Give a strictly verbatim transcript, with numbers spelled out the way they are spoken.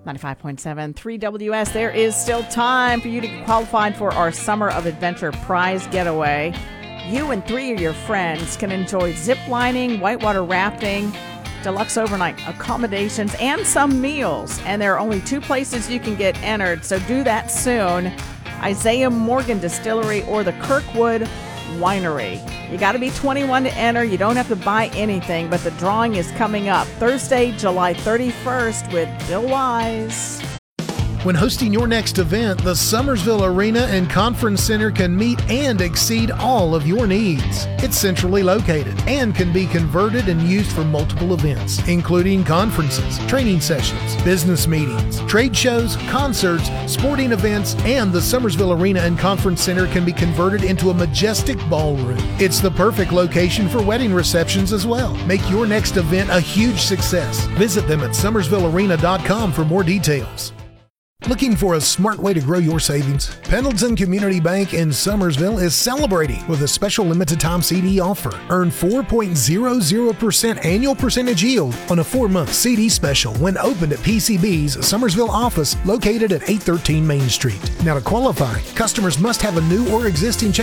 ninety-five point seven, three W S. There is still time for you to get qualified for our Summer of Adventure prize getaway. You and three of your friends can enjoy zip lining, whitewater rafting, deluxe overnight accommodations, and some meals. And there are only two places you can get entered, so do that soon. Isaiah Morgan Distillery or the Kirkwood Winery. You got to be twenty-one to enter. You don't have to buy anything, but the drawing is coming up Thursday, July thirty-first with Bill Wise. When hosting your next event, the Summersville Arena and Conference Center can meet and exceed all of your needs. It's centrally located and can be converted and used for multiple events, including conferences, training sessions, business meetings, trade shows, concerts, sporting events, and the Summersville Arena and Conference Center can be converted into a majestic ballroom. It's the perfect location for wedding receptions as well. Make your next event a huge success. Visit them at summersville arena dot com for more details. Looking for a smart way to grow your savings? Pendleton Community Bank in Summersville is celebrating with a special limited time C D offer. Earn four point zero zero percent annual percentage yield on a four-month C D special when opened at P C B's Summersville office located at eight thirteen Main Street. Now to qualify, customers must have a new or existing checking